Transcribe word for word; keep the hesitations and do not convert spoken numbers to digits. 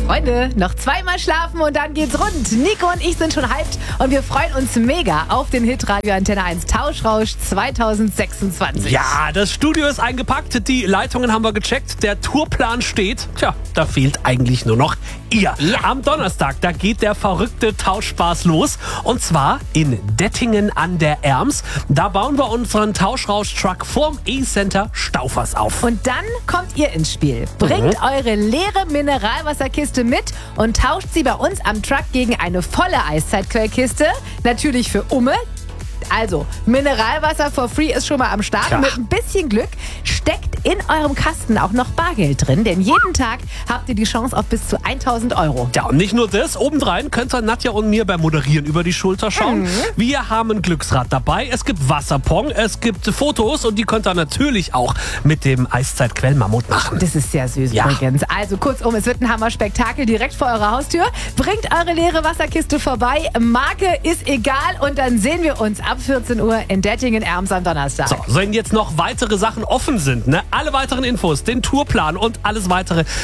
Freunde, noch zweimal schlafen und dann geht's rund. Nico und ich sind schon hyped und wir freuen uns mega auf den Hitradio Antenne eins Tauschrausch zwanzig sechsundzwanzig. Ja, das Studio ist eingepackt, die Leitungen haben wir gecheckt, der Tourplan steht. Tja, da fehlt eigentlich nur noch ihr. Ja. Am Donnerstag, da geht der verrückte Tauschspaß los. Und zwar in Dettingen an der Erms. Da bauen wir unseren Tauschrausch-Truck vorm E-Center Staufers auf. Und dann kommt ihr ins Spiel. Bringt Mhm. eure leere Mineralwasserkiste mit und tauscht sie bei uns am Truck gegen eine volle Eiszeitquellkiste. Natürlich für Umme. Also, Mineralwasser for free ist schon mal am Start. Tja. Mit ein bisschen Glück steckt in eurem Kasten auch noch Bargeld drin, denn jeden Tag habt ihr die Chance auf bis zu tausend Euro. Ja, und nicht nur das, obendrein könnt ihr Nadja und mir beim Moderieren über die Schulter schauen. Mhm. Wir haben ein Glücksrad dabei, es gibt Wasserpong, es gibt Fotos und die könnt ihr natürlich auch mit dem Eiszeitquellmammut machen. Das ist sehr süß Ja. übrigens. Also kurzum, es wird ein Hammer-Spektakel direkt vor eurer Haustür. Bringt eure leere Wasserkiste vorbei. Marke ist egal und dann sehen wir uns ab vierzehn Uhr in Dettingen-Erms am Donnerstag. So, wenn jetzt noch weitere Sachen offen sind, ne? Alle weiteren Infos, den Tourplan und alles weitere